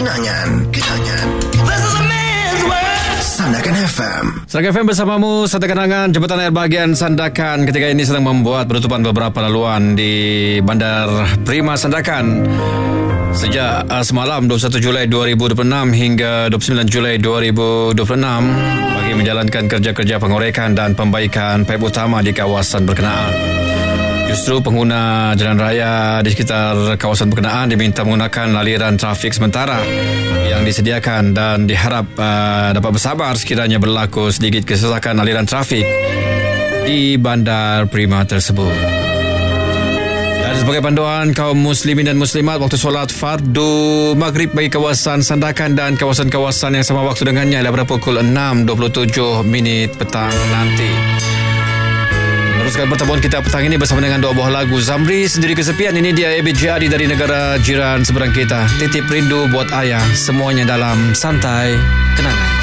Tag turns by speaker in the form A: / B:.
A: Kenangan. Sandakan FM.
B: Sandakan FM bersamamu, Sandakan Kenangan. Jembatan air bahagian Sandakan ketika ini sedang membuat penutupan beberapa laluan di Bandar Prima Sandakan. Sejak semalam 21 Julai 2026 hingga 29 Julai 2026 bagi menjalankan kerja-kerja pengorekan dan pembaikan paip utama di kawasan berkenaan. Justru pengguna jalan raya di sekitar kawasan berkenaan diminta menggunakan aliran trafik sementara yang disediakan dan diharap dapat bersabar sekiranya berlaku sedikit kesesakan aliran trafik di Bandar Prima tersebut. Dan sebagai panduan kaum muslimin dan muslimat waktu solat fardu maghrib bagi kawasan Sandakan dan kawasan-kawasan yang sama waktu dengannya adalah pada pukul 6.27 petang nanti. Teruskan pertemuan kita petang ini bersama dengan dua buah lagu. Zamri Sendiri Kesepian, ini dia ABJ Adi dari negara jiran seberang kita. Titip rindu buat ayah, semuanya dalam Santai Kenangan.